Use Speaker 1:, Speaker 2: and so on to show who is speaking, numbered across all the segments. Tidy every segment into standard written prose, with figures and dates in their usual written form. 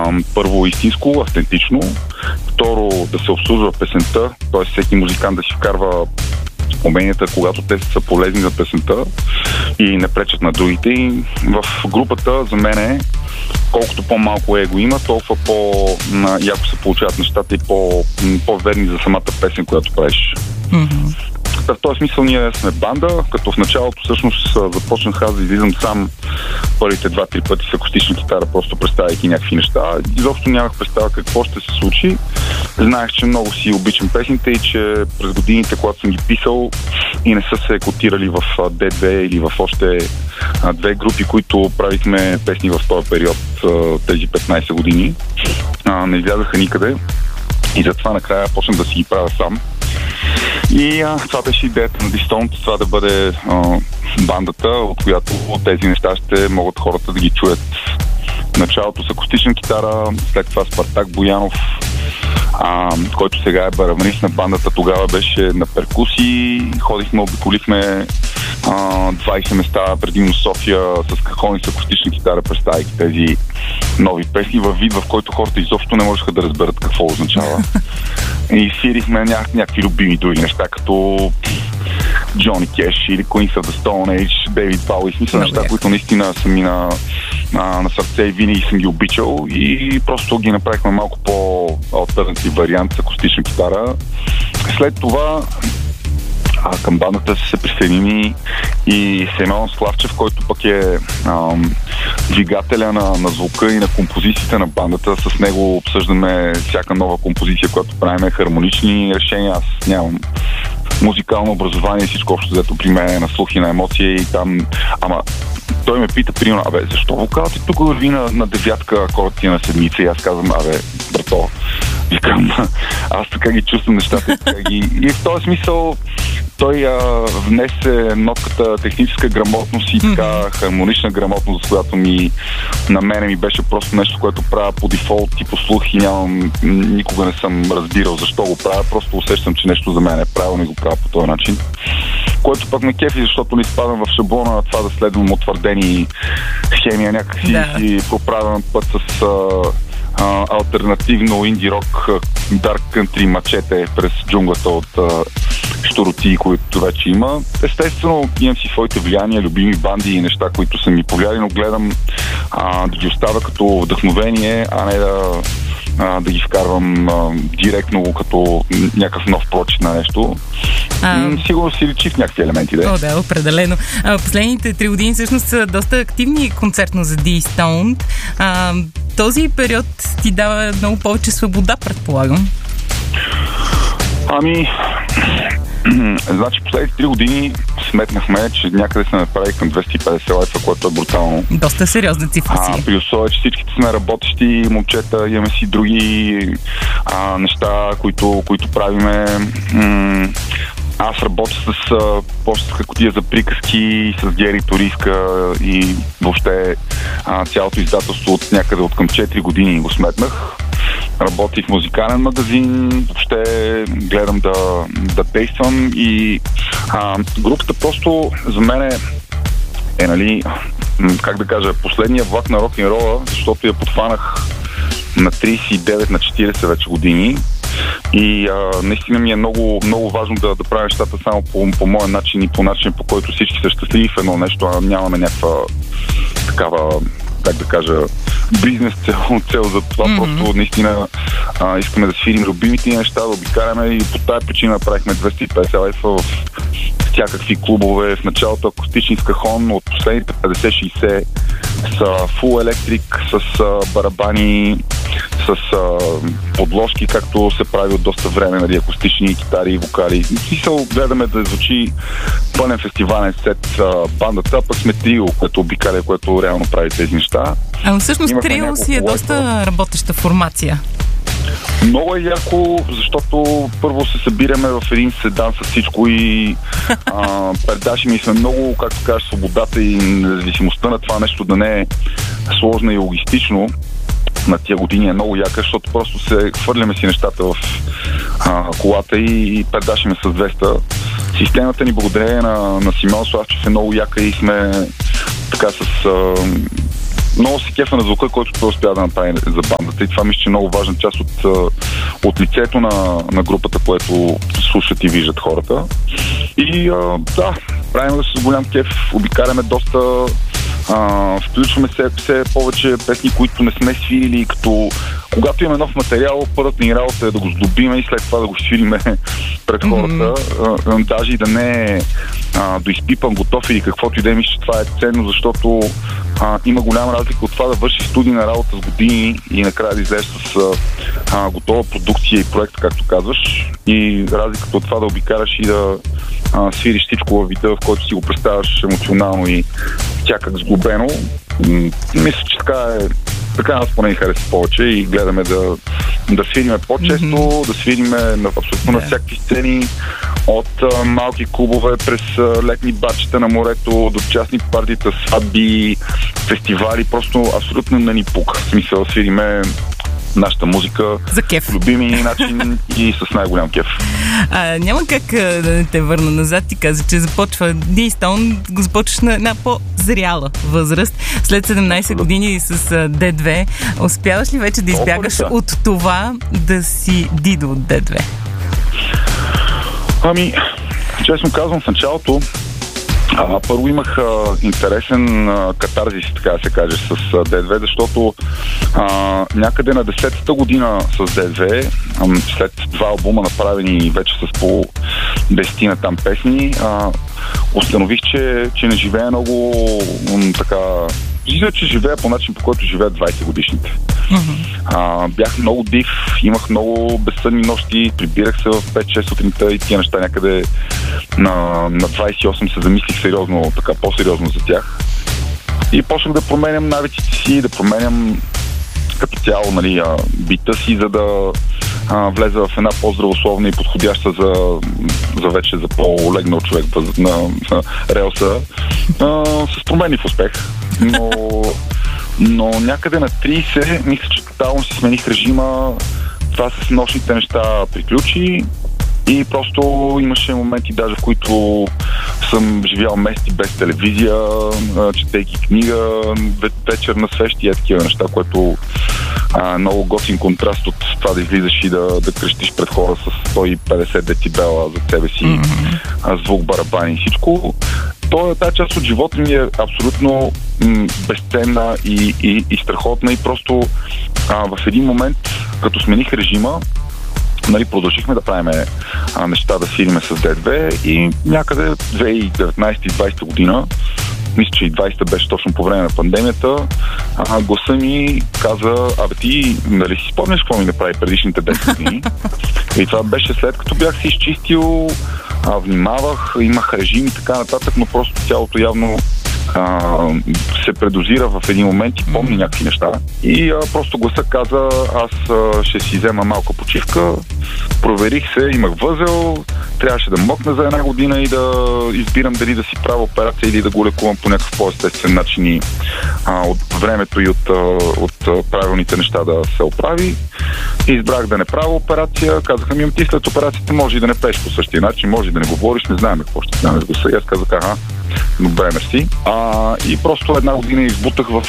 Speaker 1: Първо, истинско, автентично. Второ, да се обслужва песента, т.е. всеки музикант да си вкарва уменията, когато те са полезни за песента и не пречат на другите. И в групата за мен е, колкото по-малко его има, толкова по-яко се получават нещата и по-верни за самата песен, която правиш.
Speaker 2: Mm-hmm.
Speaker 1: В този смисъл ние сме банда, като в началото всъщност започнах аз да излизам сам първите 2-3 пъти с акустична китара, просто представяйки някакви неща. Изобщо нямах представа какво ще се случи. Знаех, че много си обичам песните и че през годините, когато съм ги писал и не са се котирали в D2 или в още две групи, които правихме песни в този период, тези 15 години, не излязаха никъде и затова накрая почнах да си ги правя сам. И това беше идеята на Distoned, това да бъде бандата, от която тези неща ще могат хората да ги чуят. Началото с акустична китара, след това Спартак Боянов, който сега е барабанист на бандата, тогава беше на перкусии, ходихме, обиколихме 20 места, предимно София, с кахони с акустична китара, представяйки тези нови песни във вид, в който хората изобщо не можеха да разберат какво означава. И свирихме някакви любими други неща, като Джони Кеш или Queens of the Stone Age, Дейвид Бауи, смисъл неща, които наистина са ми на сърце и винаги съм ги обичал и просто ги направихме малко по-алтернатив вариант с акустична китара. След това към бандата се присъедини и Семен Славчев, който пък е двигателя на звука и на композициите на бандата. С него обсъждаме всяка нова композиция, която правим, хармонични решения. Аз нямам музикално образование, всичко общо взето при мен е на слух и на емоция и там... Той ме пита, примерно, защо вокалът ти тук върви на девятка, акорд ти на седмица? И аз казвам, брато, викам, аз така ги чувствам нещата. И в този смисъл той внесе нотката техническа грамотност и така хармонична грамотност, за която на мене ми беше просто нещо, което правя по дефолт и по слух и никога не съм разбирал защо го правя, просто усещам, че нещо за мен е правилно и го правя по този начин. Което пък ме кефи, защото не изпадам в шаблона на това да следвам утвърдени схеми, някакси си проправен път с алтернативно инди-рок, дарк кънтри мачете през джунглата от щуроти, които вече има. Естествено, имам си своите влияния, любими банди и неща, които са ми повлияли, но гледам да ги оставя като вдъхновение, а не да ги вкарвам директно като някакъв нов прочит на нещо. Сигурно си личи в някакви елементи.
Speaker 2: Да, определено. Последните 3 години всъщност са доста активни концертно за Distoned. Този период ти дава много повече свобода, предполагам.
Speaker 1: Значи последните 3 години сметнахме, че някъде се направи към 250 лайфа, което е брутално.
Speaker 2: Доста сериозна цифра си.
Speaker 1: При условие, че всичките сме работещи момчета, имаме си други неща, които правиме. Аз работя с почтенска кутия за приказки, с Гери Ториска и въобще цялото издателство от някъде от към 4 години го сметнах. Работих в музикален магазин, въобще гледам да действам и групата просто за мен е, как да кажа, последния влак на рок-н-рола, защото я подхванах на 39, на 40 вече години. И наистина ми е много, много важно да правя нещата само по моя начин и по начин, по който всички са щастливи в едно нещо, а нямаме някаква такава, как да кажа, бизнес цел за това. Просто наистина искаме да свирим любимите неща, да обикаляме и по тая причина направихме 250 лайфа в всякакви клубове. В началото акустични с кахон, от последните 50-60 с фул електрик, с барабани, с подложки, както се прави от доста време, акустични китари и вокали. Смисъл, гледаме да звучи пълен фестивален сет бандата, пък сме трио, което обикаля, което реално прави тези неща.
Speaker 2: Всъщност трио си е доста работеща формация.
Speaker 1: Много е яко, защото първо се събираме в един седан с всичко и предаши ми сме много, както кажеш, свободата и независимостта на това нещо да не е сложно и логистично. На тия години е много яка, защото просто се хвърляме си нещата в колата и предашиме с 200. Системата ни благодарение на Симеон Славчев е много яка и сме така с много се кефа на звука, който той успя да направи за бандата. И това мисля, че е много важна част от лицето на групата, което слушат и виждат хората. И да, правим да с голям кеф, обикаляме доста, включваме все повече песни, които не сме свирили, като когато имаме нов материал, първата ни работа е да го здобиме и след това да го свириме пред хората. Даже и да не е доизпипан, готов или каквото и да е, мисля, че това е ценно, защото има голяма разлика от това да върши студийна работа с години и накрая да излезеш с готова продукция и проект, както казваш, и разликата от това да обикараш и да свириш всичко във вида, в който си го представяш емоционално и тякак сглобено. Мисля, че така нас поне ни хареса повече и гледаме да свириме по-често, да свириме абсолютно на всякакви сцени, от малки клубове през летни бачета на морето до частни партита, сватби, фестивали, просто абсолютно не ни пука. В смисъл, свириме нашата музика
Speaker 2: за кеф,
Speaker 1: любими начин и с най-голям кеф.
Speaker 2: Няма как да те върна назад. Ти каза, че започва D-Stone, го започваш на една по-зряла възраст. След 17 години с D2. Успяваш ли вече да избягаш от това да си Дидо от D2?
Speaker 1: Ами, честно казвам, в началото първо имах интересен катарзис, така да се каже, с D2, защото някъде на 10-та година с D2, след два албума направени вече с по 10-на там песни, установих, че не живея много така... Изглежда, че живея по начин, по който живеят 20 годишните. Бях много див, имах много безсънни нощи, прибирах се в 5-6 сутринта и тия неща някъде на 28 се замислих сериозно, така по-сериозно за тях. И почнах да променям навиците си, да променям като цяло, нали, бита си, за да влезе в една по-здравословна и подходяща за вече за по-легнал човек на релса, с промени в успех. Но някъде на 30, мисля, че тотално си смених режима. Това с нощните неща приключи и просто имаше моменти даже, в които съм живял месеци без телевизия, четейки книга, вечер на свещи и такива неща, което много готин контраст от това да излизаш и да крещиш пред хора с 150 децибела за себе си, звук, барабани и всичко. Тази част от живота ми е абсолютно безценна и страхотна и просто в един момент, като смених режима, нали, продължихме да правим неща, да свириме с D2 и някъде 2019-2020 година, мисля, че и 20-та беше точно по време на пандемията, гласа ми каза: абе ти, нали си спомняш какво ми направи предишните 10 години? И това беше след като бях се изчистил, внимавах, имах режим и така нататък, но просто цялото явно се предозира в един момент и помни някакви неща. И просто гласа каза: аз ще си взема малка почивка. Проверих се, имах възел, трябваше да мокна за една година и да избирам дали да си правя операция или да го лекувам по някакъв по-естествен начин и от времето и от правилните неща да се оправи. Избрах да не правя операция. Казаха ми: ти след операцията може и да не пееш по същия начин, може и да не говориш, не знаем какво ще стане с гласа. И аз казах: добре, мерси. И просто една година избутах в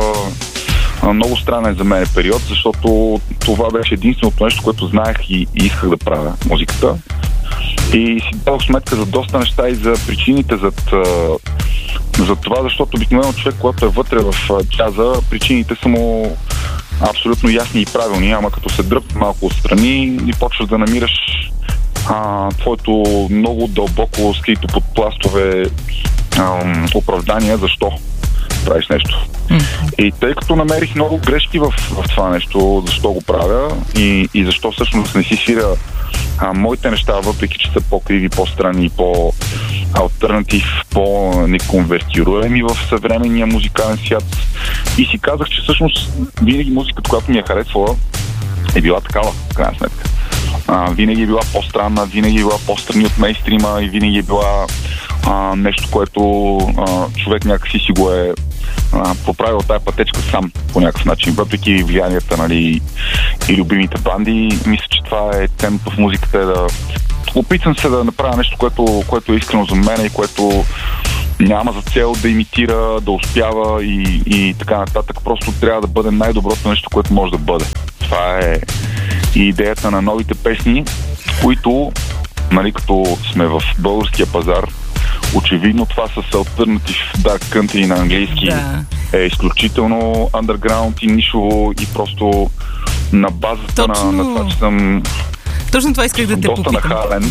Speaker 1: много странен за мен период, защото това беше единственото нещо, което знаех и исках да правя, музиката. И си дадох сметка за доста неща и за причините за това, защото обикновено човек, когато е вътре в джаза, причините са му абсолютно ясни и правилни, ама като се дръпне малко отстрани и почваш да намираш твоето много дълбоко скрито под пластове оправдания защо правиш нещо. И тъй като намерих много грешки в това нещо, защо го правя и защо всъщност не си свиря моите неща, въпреки че са по-криви, по-странни, по-алтернатив, по-неконвертируеми в съвременния музикален свят. И си казах, че всъщност винаги музиката, която ми е харесвала, е била такава, в крайна сметка. Винаги е била по-странна, винаги е била по-страни от мейнстрима и винаги е била нещо, което човек някакси си го е поправил тая пътечка сам по някакъв начин, въпреки влиянията, нали, и любимите банди. Мисля, че това е ценното в музиката, да опитам се да направя нещо, което е искрено за мен и което няма за цел да имитира, да успява и така нататък. Просто трябва да бъде най-доброто нещо, което може да бъде. Това е и идеята на новите песни, които, нали, като сме в българския пазар, очевидно това с Alternative Dark Country на английски е изключително underground и нишово и просто на базата на това, че съм...
Speaker 2: Точно това исках да те попитам.
Speaker 1: Доста нахален.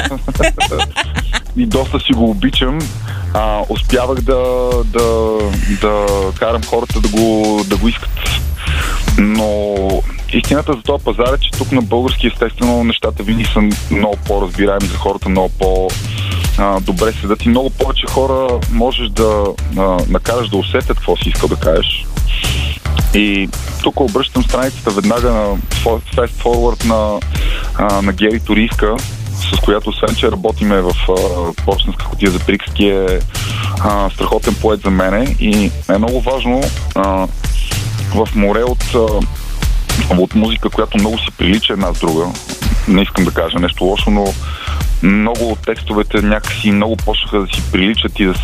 Speaker 1: И доста си го обичам. Успявах да карам хората да го искат. Но истината за този пазар е, че тук на български естествено нещата винаги са много по-разбираеми за хората, много по-добре седат и много повече хора можеш да накараш да усетят какво си искал да кажеш. И тук обръщам страницата веднага на Fast Forward на Гери Торийска, с която освен, че работиме в почтенска кутия за приказки, е страхотен поет за мене и е много важно в море от музика, която много си прилича една с друга. Не искам да кажа нещо лошо, но много от текстовете някакси много почнаха да си приличат и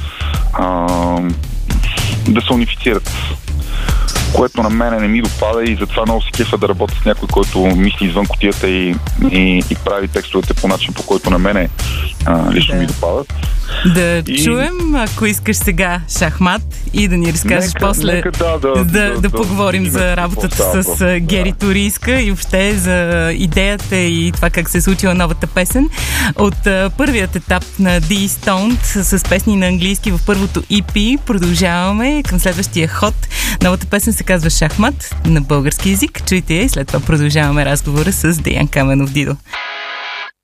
Speaker 1: да се унифицират. Което на мене не ми допада и затова много се кефа да работя с някой, който мисли извън кутията и прави текстовете по начин, по който на мене лично ми допадат.
Speaker 2: Да чуем, ако искаш сега Шахмат и да ни разкажеш после да поговорим за работата с Гери Торийска и въобще за идеята и това как се е случила новата песен. От първият етап на D Stoned с песни на английски в първото EP продължаваме към следващия ход. Новата песен се казва Шахмат на български език. Чуйте я и след това продължаваме разговора с Деян Каменов Дидо.